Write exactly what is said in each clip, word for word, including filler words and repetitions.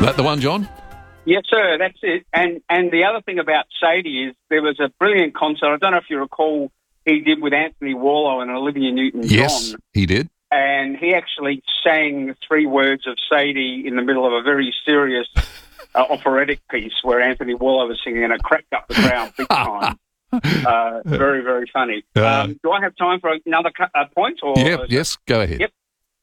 That the one, John? Yes, sir, that's it. And and the other thing about Sadie is there was a brilliant concert. I don't know if you recall he did with Anthony Warlow and Olivia Newton-John. Yes, he did. And he actually sang three words of Sadie in the middle of a very serious uh, operatic piece where Anthony Warlow was singing, and it cracked up the crowd big time. Uh, very, very funny. Uh, um, do I have time for another cu- uh, point? Or Yep, yes, go ahead. Yep.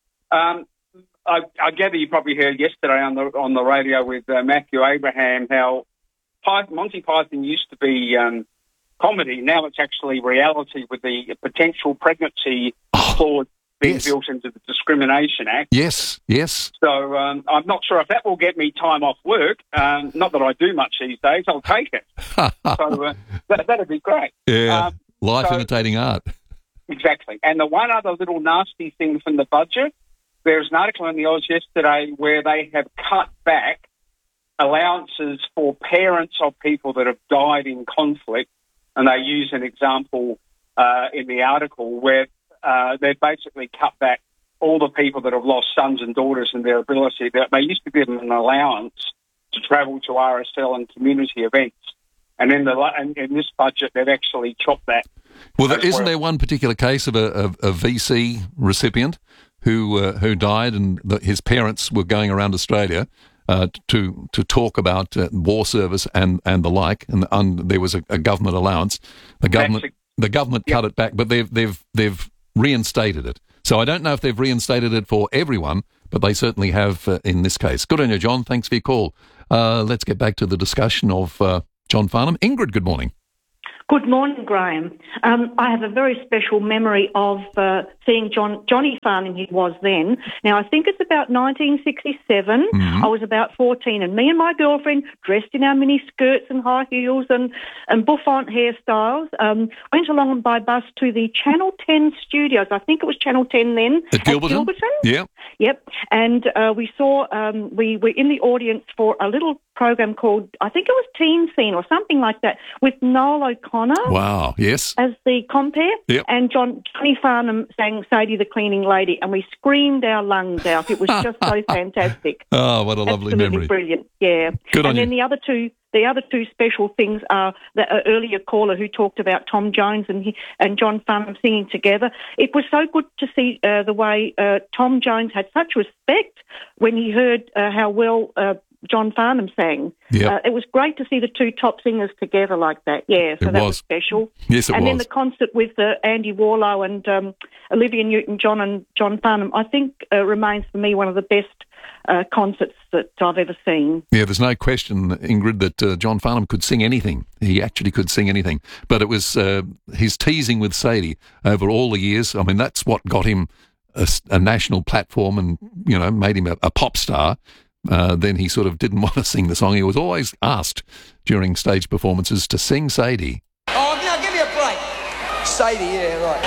Um, I, I gather you probably heard yesterday on the on the radio with uh, Matthew Abraham how Python, Monty Python used to be um, comedy. Now it's actually reality with the potential pregnancy Oh, clause being yes. built into the Discrimination Act. Yes, yes. So um, I'm not sure if that will get me time off work. Um, not that I do much these days. I'll take it. so uh, that, that'd be great. Yeah, Um, life so- imitating art. Exactly. And the one other little nasty thing from the budget, there's an article in the Oz yesterday where they have cut back allowances for parents of people that have died in conflict, and they use an example uh, in the article where uh, they've basically cut back all the people that have lost sons and daughters and their ability. They they used to give them an allowance to travel to R S L and community events, and in the and in this budget they've actually chopped that. Well, there, as isn't well. there one particular case of a, a, a V C recipient who uh, who died, and the, his parents were going around Australia uh, to to talk about uh, war service and, and the like, and, and there was a, a government allowance. The government That's the government Yep. cut it back, but they've they've they've reinstated it. So I don't know if they've reinstated it for everyone, but they certainly have uh, in this case. Good on you, John. Thanks for your call. Uh, let's get back to the discussion of uh, John Farnham. Ingrid, good morning. Good morning, Graham. Um, I have a very special memory of uh, seeing John Johnny Farnham, he was then. Now, I think it's about nineteen sixty-seven. Mm-hmm. I was about fourteen, and me and my girlfriend, dressed in our mini skirts and high heels and, and bouffant hairstyles, um, went along by bus to the Channel ten studios. I think it was Channel ten then. At Gilberton? Gilberton? Yeah. Yep. And uh, we saw, um, we were in the audience for a little program called, I think it was Teen Scene or something like that, with Noel O'Connor Wow. Yes. as the compere, Yep. and John Johnny Farnham sang Sadie the Cleaning Lady, and we screamed our lungs out. It was just so fantastic. Oh, what a lovely Absolutely memory. brilliant, yeah. Good on and then you. the other two, the other two special things are the uh, earlier caller who talked about Tom Jones and he, and John Farnham singing together. It was so good to see uh, the way uh, Tom Jones had such respect when he heard uh, how well uh, John Farnham sang. Yep. Uh, it was great to see the two top singers together like that. Yeah, so It that was. was special. Yes, it and was. then the concert with uh, Andy Warlow and um, Olivia Newton-John and John Farnham, I think uh, remains for me one of the best uh, concerts that I've ever seen. Yeah, there's no question, Ingrid, that uh, John Farnham could sing anything. He actually could sing anything. But it was uh, his teasing with Sadie over all the years. I mean, that's what got him a, a national platform and, you know, made him a, a pop star. Uh, then he sort of didn't want to sing the song. He was always asked during stage performances to sing Sadie. Oh, now give me a break. Sadie, yeah, right.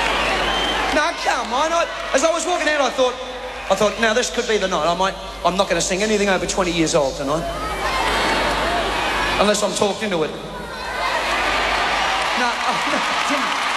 No, come on. I, as I was walking out, I thought, I thought, now this could be the night. I might, I'm not going to sing anything over twenty years old tonight, unless I'm talked into it. No, oh, no,